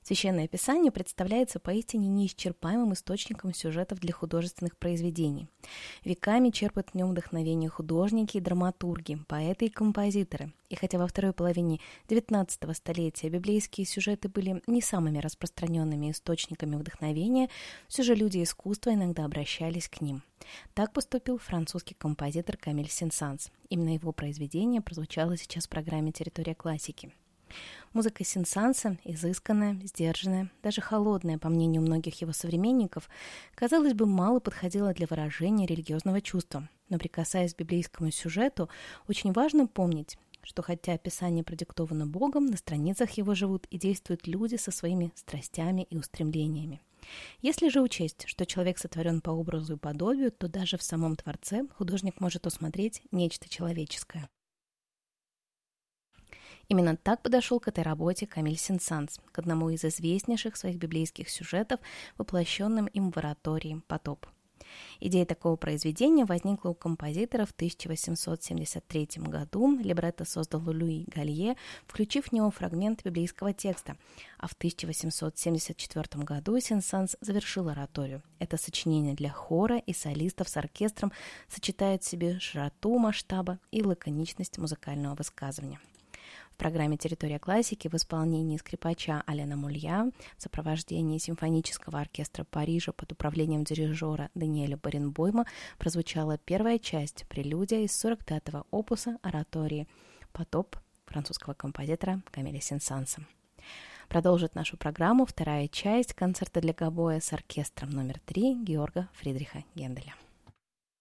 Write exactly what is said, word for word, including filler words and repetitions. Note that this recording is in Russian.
Священное Писание представляется поистине неисчерпаемым источником сюжетов для художественных произведений. Веками черпают в нем вдохновение художники и драматурги, поэты и композиторы. И хотя во второй половине девятнадцатого столетия библейские сюжеты были не самыми распространенными источниками вдохновения, все же люди искусства иногда обращались к ним. Так поступил французский композитор Камиль Сен-Санс. Именно его произведение прозвучало сейчас в программе «Территория классики». Музыка Сен-Санса, изысканная, сдержанная, даже холодная, по мнению многих его современников, казалось бы, мало подходила для выражения религиозного чувства. Но прикасаясь к библейскому сюжету, очень важно помнить, что хотя Писание продиктовано Богом, на страницах его живут и действуют люди со своими страстями и устремлениями. Если же учесть, что человек сотворен по образу и подобию, то даже в самом Творце художник может усмотреть нечто человеческое. Именно так подошел к этой работе Камиль Сен-Санс, к одному из известнейших своих библейских сюжетов, воплощенным им в оратории «Потоп». Идея такого произведения возникла у композитора в тысяча восемьсот семьдесят третьем году. Либретто создал Луи Галье, включив в него фрагмент библейского текста, а в тысяча восемьсот семьдесят четвёртом году Сен-Санс завершил ораторию. Это сочинение для хора и солистов с оркестром сочетает в себе широту масштаба и лаконичность музыкального высказывания. В программе «Территория классики» в исполнении скрипача Алена Мулья, в сопровождении симфонического оркестра Парижа под управлением дирижера Даниэля Баренбойма прозвучала первая часть прелюдия из сорок пятого опуса оратории «Потоп» французского композитора Камиля Сен-Санса. Продолжит нашу программу вторая часть концерта для гобоя с оркестром номер три Георга Фридриха Генделя.